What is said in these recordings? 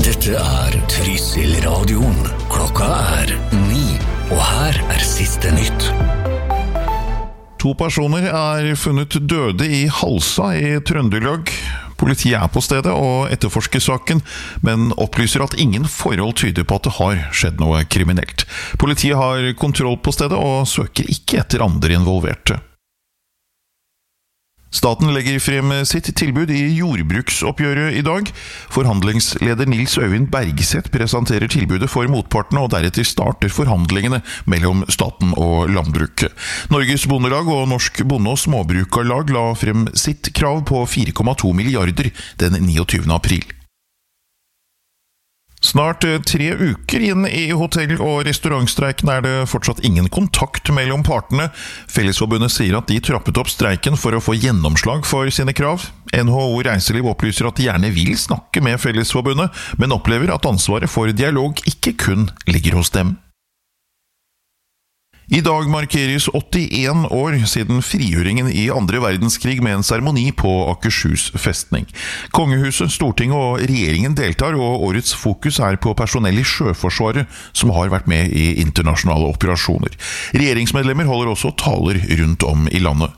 Dette Trysil radioen. Klokka 9, og her siste nytt. 2 personer funnet døde i Halsa i Trøndelag. Politiet på stedet og etterforsker saken, men opplyser at ingen forhold tyder på at det har skjedd noe kriminelt. Politiet har kontroll på stedet og søker ikke etter andre involverte. Staten legger frem sitt tilbud i jordbruksoppgjøret i dag. Forhandlingsleder Nils Øyvind Bergseth presenterer tilbudet for motpartene, og deretter starter forhandlingene mellom staten og landbruket. Norges Bondelag og Norsk Bonde- og Småbrukarlag la frem sitt krav på 4,2 milliarder den 29. april. Snart 3 uker inn i hotell- og restaurantstreiken det fortsatt ingen kontakt mellom partene. Fellesforbundet sier at de trappet opp streiken for å få gjennomslag for sine krav. NHO Reiseliv opplyser at de gjerne vil snakke med Fellesforbundet, men opplever at ansvaret for dialog ikke kun ligger hos dem. I dag markeres 81 år siden frigjøringen i 2. verdenskrig med en seremoni på Akershus festning. Kongehuset, Stortinget og regjeringen deltar, og årets fokus på personell i Sjøforsvaret som har vært med i internasjonale operasjoner. Regjeringsmedlemmer holder også taler rundt om i landet.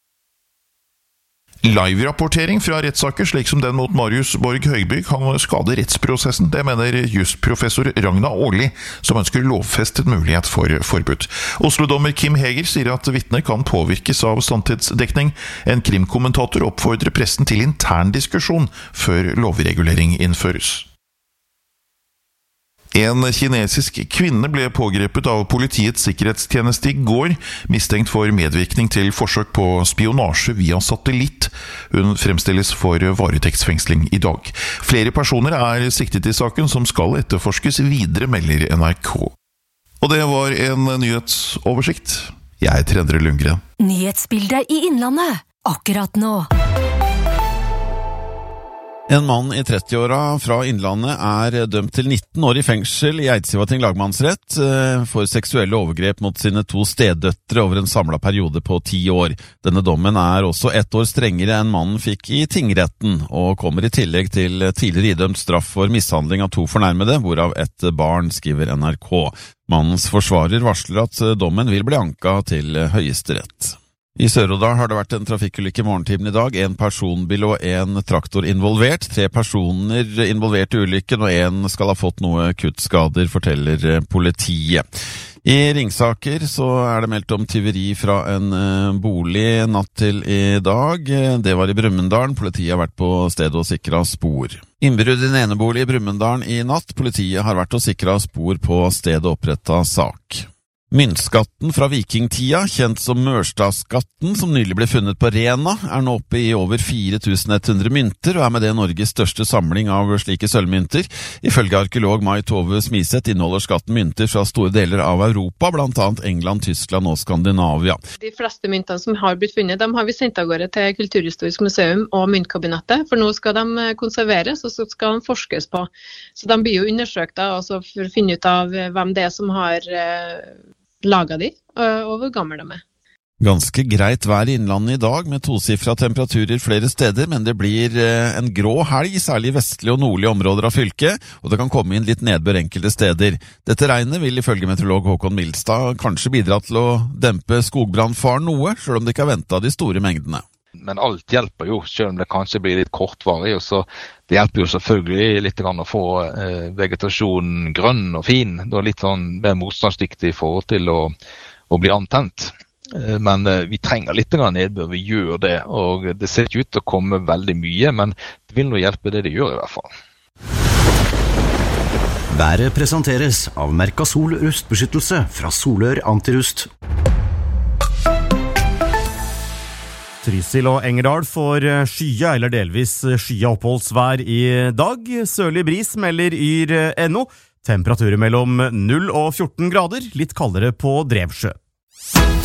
Live-rapportering fra rettssaker, slik som den mot Marius Borg Høgby, kan skade rettsprosessen. Det mener jusprofessor Ragna Årli, som ønsker lovfestet mulighet for forbud. Oslo-dommer Kim Heger sier at vitner kan påvirkes av sannhetsdekning. En krimkommentator oppfordrer pressen til intern diskusjon før lovregulering innføres. En kinesisk kvinne ble pågrepet av politiets sikkerhetstjeneste i går, mistenkt for medvirkning til forsøk på spionasje via satellitt. Hun fremstilles for varetektsfengsling i dag. Flere personer siktet i saken som skal etterforskes videre, melder NRK. Og det var en nyhetsoversikt. Jeg heter Endre Lundgren. Nyhetsbildet i Innlandet, akkurat nå. En mann i 30-åra fra Innlandet dømt til 19 år i fengsel i Eidsivating lagmannsrett for seksuelle overgrep mot sine 2 steddøtre over en samlet periode på 10 år. Denne dommen også 1 år strengere enn mannen fikk i tingretten, og kommer i tillegg til tidligere idømt straff for mishandling av 2 fornærmede, hvorav et barn, skriver NRK. Mannens forsvarer varsler at dommen vil bli anket til Høyesterett. I Sør-Odal har det vært en trafikkulykke i morgentimen i dag. 1 personbil og 1 traktor involvert. 3 personer involvert i ulykken, og 1 skal ha fått noe kuttskader, forteller politiet. I Ringsaker så det meldt om tyveri fra en bolig natt til i dag. Det var i Brumunddal. Politiet har vært på stedet og sikret spor. Innbrudd i den ene bolig i Brumunddal i natt. Politiet har vært og sikret spor på stedet og opprettet sak. Myntskatten fra vikingtida, kjent som Mørstadskatten, som nylig ble funnet på Rena, nå oppe i over 4100 mynter, og med det Norges største samling av slike sølvmynter. Ifølge arkeolog Mai Tove Smiseth inneholder skatten mynter fra store deler av Europa, blant annet England, Tyskland og Skandinavia. De fleste myntene som har blitt funnet, dem har vi sendt av gårde til Kulturhistorisk museum og Myntkabinettet, for nå skal de konserveres, og så skal de forskes på. Så de blir jo undersøkt altså for å finne ut av hvem det som har laget de, og hvor gammel de Ganske greit vær i Innlandet i dag, med 2-sifret temperaturer flere steder, men det blir en grå helg, særlig i vestlige og nordlige områder av fylket, og det kan komme inn litt nedbør enkelte steder. Dette regnet vil ifølge meteorolog Håkon Milstad kanskje bidra til å dempe skogbrannfaren noe, selv om det ikke ventet de store mengdene. Men alt hjelper jo, selv om det kanskje blir litt kortvarig, og så det hjelper jo selvfølgelig litt å få vegetasjonen grønn og fin, da litt sånn mer motstandsdyktig i forhold til å bli antent. Men vi trenger litt nedbør, vi gjør det, og det ser ikke ut til å komme veldig mye, men det vil nå hjelpe det gjør i hvert fall. Været presenteres av Mercasol rustbeskyttelse fra Solør Antirust. Trysil og Engerdal får skya eller delvis skya oppholdsvær i dag. Sørlig bris melder Yr.no. Temperaturer mellom 0 og 14 grader, litt kaldere på Drevsjø.